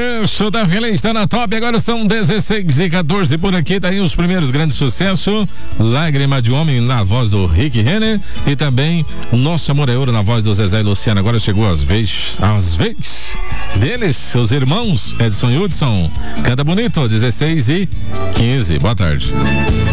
Isso, tá feliz, tá na top. Agora são 16h14 por aqui. Tá aí os primeiros grandes sucessos. Lágrima de Homem na voz do Rick Renner. E também Nosso Amor é Ouro na voz do Zezé e Luciano. Agora chegou às vezes deles, seus irmãos Edson e Hudson. Canta bonito, 16h15. Boa tarde.